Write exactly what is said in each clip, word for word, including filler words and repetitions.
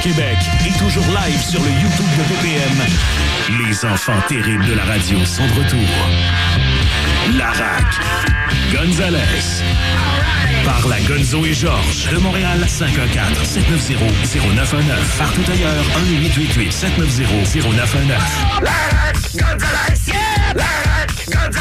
Québec et toujours live sur le YouTube de B P M. Les enfants terribles de la radio sont de retour. Larac, Gonzalez. Par la Gonzo et Georges de Montréal, cinq un quatre, sept neuf zéro, zéro neuf un neuf. Partout ailleurs, un huit huit huit, sept neuf zéro, zéro neuf un neuf. Larac, Gonzalez, yeah! Larac,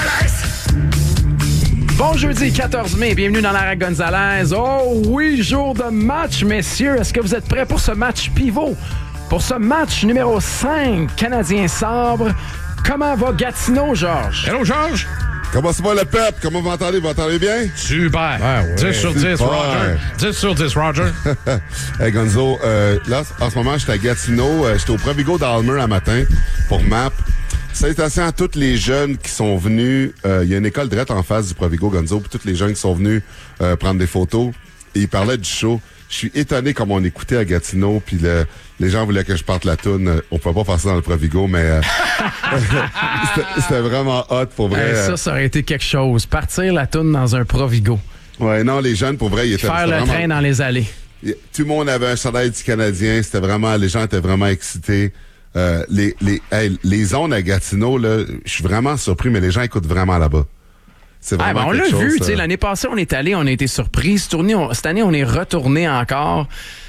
Gonzalez. Bon jeudi quatorze mai, bienvenue dans Larac Gonzalez. Oh oui, jour de match, messieurs. Est-ce que vous êtes prêts pour ce match pivot? Pour ce match numéro cinq, Canadien-Sabre. Comment va Gatineau, Georges? Hello, Georges. Comment ça va le peuple? Comment vous m'entendez? Vous m'entendez bien? Super. Ah ouais. dix sur dix, Super. Roger. dix sur dix, Roger. Hey Gonzo, euh, là, en ce moment, j'étais à Gatineau. Euh, j'étais au Provigo d'Almer un matin pour M A P. Salutations à tous les jeunes qui sont venus. Il euh, y a une école direct en face du Provigo, Gonzo, puis tous les jeunes qui sont venus euh, prendre des photos. Et ils parlaient du show. Je suis étonné comme on écoutait à Gatineau, puis le, les gens voulaient que je parte la toune. On peut pas faire ça dans le Provigo, mais euh, c'était, c'était vraiment hot pour vrai. Hey, ça, ça aurait été quelque chose. Partir la toune dans un Provigo. Ouais, non, les jeunes, pour vrai, ils étaient... Faire le vraiment... train dans les allées. Tout le monde avait un chandail du Canadien. C'était vraiment... Les gens étaient vraiment excités. Euh, les, les, hey, les zones à Gatineau, là, je suis vraiment surpris, mais les gens écoutent vraiment là-bas. C'est Ah, vraiment ben on l'a quelque chose, vu, tu sais, euh... l'année passée, on est allé, on a été surpris. Cette, tournée, on, cette année, on est retourné encore.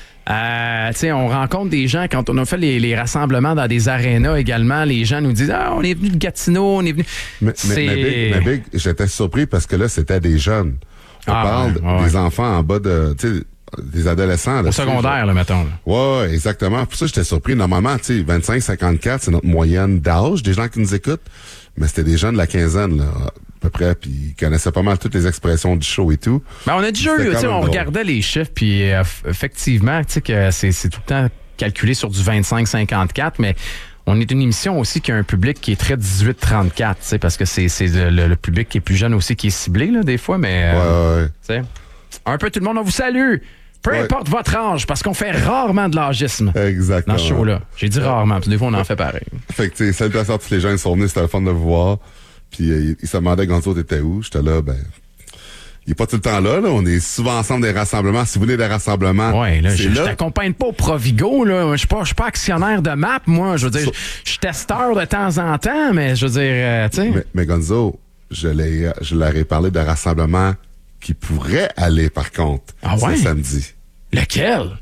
Euh, tu sais, on rencontre des gens, quand on a fait les, les rassemblements dans des arénas également, les gens nous disent « Ah, on est venu de Gatineau, on est venu... » Mais, mais, mais, Big, mais Big, j'étais surpris parce que là, c'était des jeunes. On ah, parle ouais, des ouais. enfants en bas de... Tu sais, des adolescents. Au secondaire, là, mettons. Là. Ouais, exactement. Pour ça, j'étais surpris. Normalement, tu sais, vingt-cinq cinquante-quatre, c'est notre moyenne d'âge des gens qui nous écoutent. Mais c'était des jeunes de la quinzaine, là, à peu près, puis ils connaissaient pas mal toutes les expressions du show et tout. Ben, on a déjà eu, tu sais, on regardait les chiffres, puis euh, effectivement, tu sais, que c'est, c'est tout le temps calculé sur du vingt-cinq cinquante-quatre, mais on est une émission aussi qui a un public qui est très dix-huit trente-quatre, tu sais, parce que c'est, c'est le, le public qui est plus jeune aussi qui est ciblé, là, des fois, mais... Euh, ouais, ouais. Tu sais, un peu tout le monde, on vous salue! Peu ouais. importe votre âge, parce qu'on fait rarement de l'âgisme Exactement. dans ce show-là. J'ai dit rarement, parce que des fois, on en fait pareil. Fait que, tu sais, salutations à tous les gens qui sont venus, c'était le fun de vous voir. Puis, euh, ils se demandaient, Gonzo, t'étais où? J'étais là, ben... Il est pas tout le temps là, là. On est souvent ensemble des rassemblements. Si vous venez des rassemblements, ouais, là, c'est je, là. je t'accompagne pas au Provigo, là. Je suis pas, je suis pas actionnaire de M A P, moi. Je veux dire, So... je suis testeur de temps en temps, mais je veux dire, euh, tu sais... Mais, mais Gonzo, je, l'ai, je leur ai parlé de rassemblements qui pourraient aller, par contre, ah ouais? ce samedi. Lequel?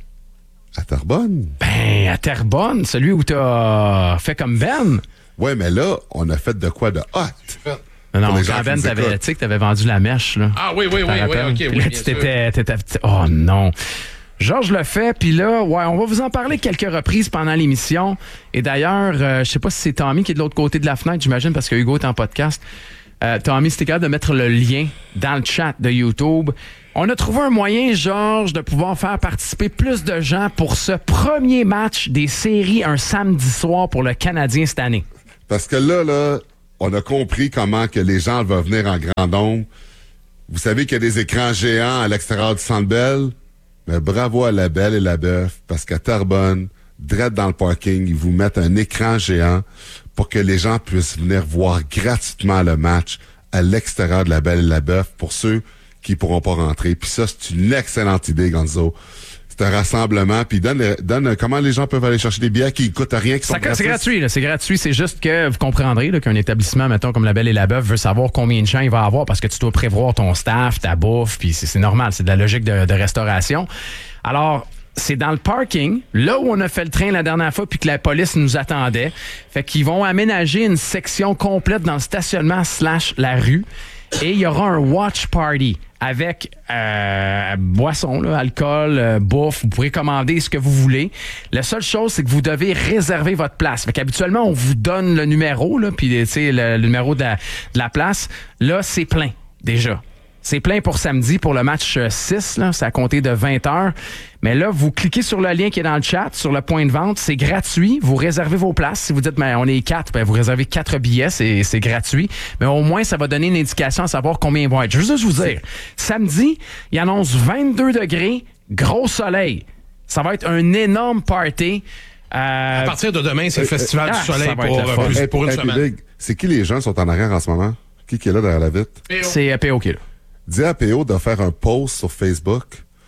À Terrebonne. Ben, à Terrebonne, celui où t'as fait comme Ben. Ouais, mais là, on a fait de quoi de hot? Non, non, quand Ben, tu sais que t'avais vendu la mèche, là. Ah oui, oui, oui, oui, OK, puis oui, là, bien tu t'étais, t'étais, t'étais... Oh non! Georges le fait, puis là, ouais, on va vous en parler quelques reprises pendant l'émission. Et d'ailleurs, euh, je sais pas si c'est Tommy qui est de l'autre côté de la fenêtre, j'imagine, parce que Hugo est en podcast. Euh, Tommy, c'était capable de mettre le lien dans le chat de YouTube. On a trouvé un moyen, Georges, de pouvoir faire participer plus de gens pour ce premier match des séries un samedi soir pour le Canadien cette année. Parce que là, là, on a compris comment que les gens vont venir en grand nombre. Vous savez qu'il y a des écrans géants à l'extérieur du Centre Bell? Mais bravo à la Belle et la Bœuf, parce qu'à Terrebonne, direct dans le parking, ils vous mettent un écran géant pour que les gens puissent venir voir gratuitement le match à l'extérieur de la Belle et la Bœuf pour ceux qui pourront pas rentrer. Puis ça, c'est une excellente idée, Gonzo. C'est un rassemblement, puis donne, donne comment les gens peuvent aller chercher des billets qui ne coûtent rien, qui sont ça, gratuits. C'est gratuit, là, c'est gratuit. C'est juste que vous comprendrez là, qu'un établissement, mettons, comme la Belle et la Bœuf, veut savoir combien de gens il va avoir parce que tu dois prévoir ton staff, ta bouffe, puis c'est, c'est normal, c'est de la logique de, de restauration. Alors, c'est dans le parking, là où on a fait le train la dernière fois puis que la police nous attendait. Fait qu'ils vont aménager une section complète dans le stationnement slash la rue. Et il y aura un watch party avec euh, boisson, là, alcool, euh, bouffe. Vous pourrez commander ce que vous voulez. La seule chose, c'est que vous devez réserver votre place. Fait qu'habituellement, on vous donne le numéro, là, puis tu sais, le, le numéro de la, de la place. Là, c'est plein, déjà. C'est plein pour samedi, pour le match six, là, c'est à compter de vingt heures. Mais là, vous cliquez sur le lien qui est dans le chat, sur le point de vente, c'est gratuit. Vous réservez vos places. Si vous dites, ben, on est quatre, ben, vous réservez quatre billets, c'est, c'est gratuit. Mais au moins, ça va donner une indication à savoir combien ils vont être. Je veux juste vous dire, samedi, il annonce vingt-deux degrés, gros soleil. Ça va être un énorme party. Euh, à partir de demain, c'est le Festival ah, du Soleil pour, Hey, pour, pour une hey, semaine. Big, c'est qui les gens qui sont en arrière en ce moment? Qui, qui est là derrière la vitre? c'est P O qui est là. Dis à P O de faire un post sur Facebook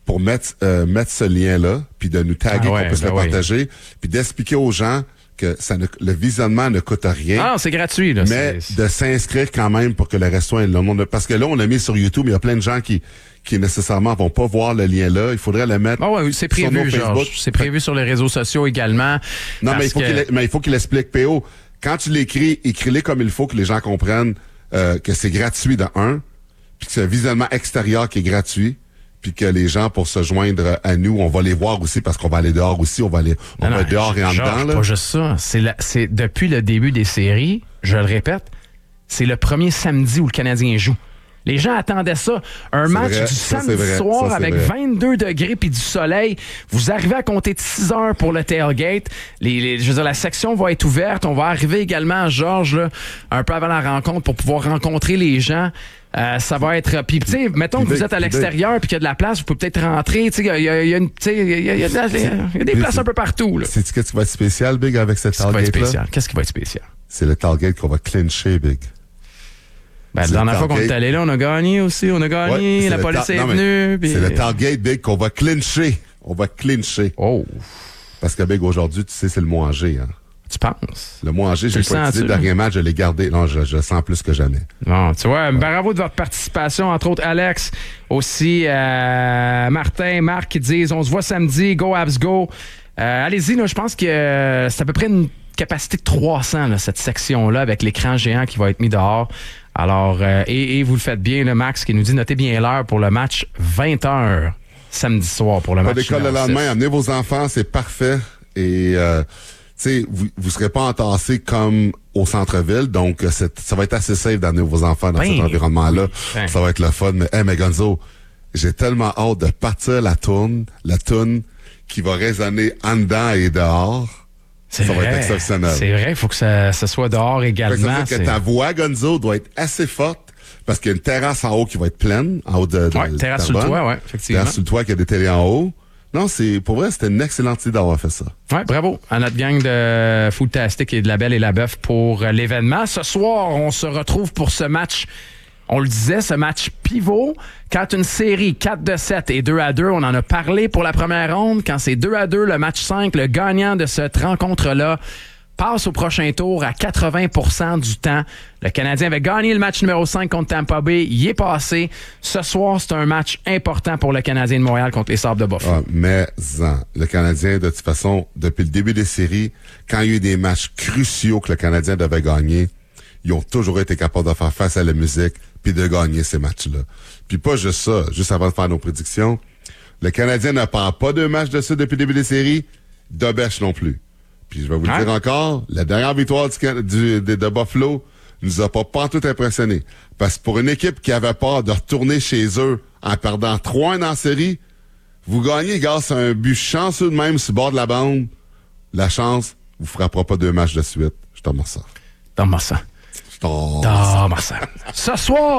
pour mettre, euh, mettre ce lien-là, puis de nous taguer, ah ouais, qu'on puisse ben le partager, oui. Puis d'expliquer aux gens que ça ne, le visionnement ne coûte rien. Ah, c'est gratuit, là. Mais c'est... de s'inscrire quand même pour que le restaurant ait le nom de... Parce que là, on l'a mis sur YouTube, mais il y a plein de gens qui, qui nécessairement vont pas voir le lien là. Il faudrait le mettre ah ouais, c'est prévu, sur nos Facebook. Georges. C'est prévu sur les réseaux sociaux également. Non, mais il faut que... qu'il, mais il faut qu'il explique, P O. Quand tu l'écris, écris-le comme il faut, que les gens comprennent euh, que c'est gratuit de un, puis que c'est un visionnement extérieur qui est gratuit, puis que les gens, pour se joindre à nous, on va les voir aussi parce qu'on va aller dehors aussi, on va aller on non, va non, dehors et en Georges, dedans. Là. Pas juste ça. C'est, la, c'est depuis le début des séries, je le répète, c'est le premier samedi où le Canadien joue. Les gens attendaient ça. Un c'est match vrai, du ça, samedi vrai, soir ça, avec vrai. vingt-deux degrés puis du soleil. Vous arrivez à compter de six heures pour le tailgate. Les, les, je veux dire, la section va être ouverte. On va arriver également à Georges, là, un peu avant la rencontre pour pouvoir rencontrer les gens. Euh, ça va être... Puis, tu sais, mettons que vous êtes à l'extérieur puis qu'il y a de la place, vous pouvez peut-être rentrer. Tu sais, il y a, y a, une, y a, y a, y a, y a des places un peu partout. C'est-tu qu'est-ce qui va être spécial, Big, avec cette tailgate-là? Qu'est-ce qui va être spécial? C'est le tailgate qu'on va clincher, Big. Ben, la dernière fois qu'on est allé là, on a gagné aussi. On a gagné. Ouais, la police ta- est non, venue. Pis... C'est le tailgate, Big, qu'on va clincher. On va clincher. Oh. Parce que, Big, aujourd'hui, tu sais, c'est le mot en G, hein. Tu penses? Le mot en G, j'ai pas utilisé le dernier match, je l'ai gardé. Non, je, je le sens plus que jamais. Bon, tu vois, ouais. Bravo de votre participation, entre autres Alex, aussi euh, Martin, Marc qui disent on se voit samedi, go Habs go. Euh, allez-y, là, je pense que euh, c'est à peu près une capacité de trois cents, là, cette section-là, avec l'écran géant qui va être mis dehors. Alors, euh, et, et vous le faites bien, le Max qui nous dit notez bien l'heure pour le match vingt heures samedi soir pour le pas match. Pas d'école le lendemain, amenez vos enfants, c'est parfait. Et euh, tu sais, vous vous serez pas entassés comme au centre-ville, donc c'est, ça va être assez safe d'amener vos enfants dans ben, cet environnement-là. Ben. Ça va être le fun. Mais hey, mais Gonzo, j'ai tellement hâte de partir la tourne, la toune qui va résonner en dedans et dehors. C'est ça vrai. va être exceptionnel. C'est vrai, il faut que ça, ça soit dehors également. Ça veut dire c'est... que ta voix, Gonzo, doit être assez forte parce qu'il y a une terrasse en haut qui va être pleine, en haut de, de ouais, terrasse sur le toit, ouais, effectivement. Terrasse sur le toit qui a des télés en haut. Non, c'est pour vrai, c'était une excellente idée d'avoir fait ça. Ouais, bravo à notre gang de Foodtastic et de La Belle et la Bœuf pour l'événement. Ce soir, on se retrouve pour ce match. On le disait, ce match pivot, quand une série quatre de sept et deux à deux, on en a parlé pour la première ronde, quand c'est deux à deux, le match cinq, le gagnant de cette rencontre-là passe au prochain tour à quatre-vingts pour cent du temps. Le Canadien avait gagné le match numéro cinq contre Tampa Bay, il est passé. Ce soir, c'est un match important pour le Canadien de Montréal contre les Sabres de Buffalo. Ah, mais en, le Canadien, de toute façon, depuis le début des séries, quand il y a eu des matchs cruciaux que le Canadien devait gagner, ils ont toujours été capables de faire face à la musique puis de gagner ces matchs-là. Puis pas juste ça, juste avant de faire nos prédictions, le Canadien ne perd pas deux matchs de ça depuis le début des séries, d'Obèche non plus. Puis je vais vous le hein? dire encore, la dernière victoire du, du, de, de Buffalo nous a pas, pas tout impressionné. Parce que pour une équipe qui avait peur de retourner chez eux en perdant trois un en série, vous gagnez grâce à un but chanceux de même sur le bord de la bande. La chance vous frappera pas deux matchs de suite. Je t'en remercie. T'en remercie. Je t'en remercie. Ce soir,